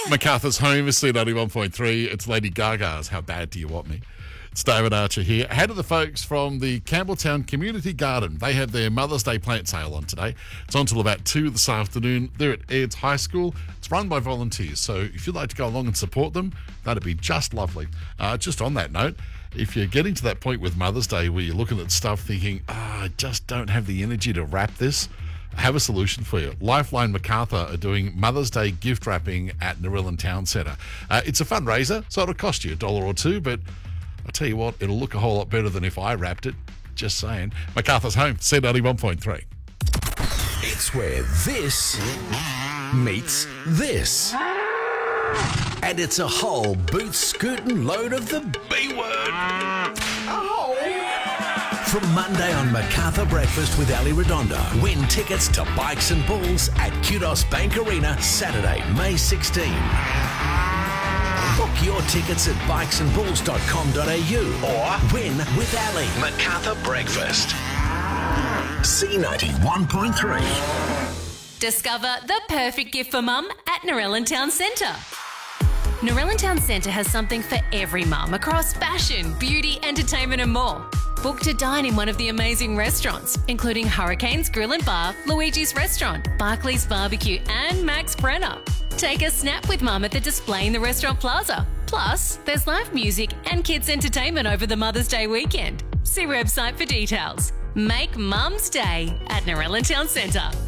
MacArthur's Home is C91.3. It's Lady Gaga's How Bad Do You Want Me? It's David Archer here. Ahead of the folks from the Campbelltown Community Garden. They have their Mother's Day plant sale on today. It's on till about 2 this afternoon. They're at Aids High School. It's run by volunteers, so if you'd like to go along and support them, that'd be just lovely. Just on that note, if you're getting to that point with Mother's Day where you're looking at stuff thinking, I just don't have the energy to wrap this, I have a solution for you. Lifeline MacArthur are doing Mother's Day gift wrapping at Narellan Town Centre. It's a fundraiser, so it'll cost you $1 or $2, but I'll tell you what, it'll look a whole lot better than if I wrapped it. Just saying. MacArthur's Home, C91.3. It's where this meets this. And it's a whole boot-scootin' load of the B word. From Monday on MacArthur Breakfast with Ali Redonda, win tickets to Bikes and Bulls at Kudos Bank Arena, Saturday, May 16. Book your tickets at bikesandbulls.com.au or win with Ali. MacArthur Breakfast. C91.3. Discover the perfect gift for mum at Narellan Town Centre. Narellan Town Centre has something for every mum across fashion, beauty, entertainment and more. Book to dine in one of the amazing restaurants, including Hurricanes Grill and Bar, Luigi's Restaurant, Barclays Barbecue and Max Brenner. Take a snap with mum at the display in the restaurant plaza. Plus, there's live music and kids entertainment over the Mother's Day weekend. See website for details. Make Mum's Day at Narellan Town Centre.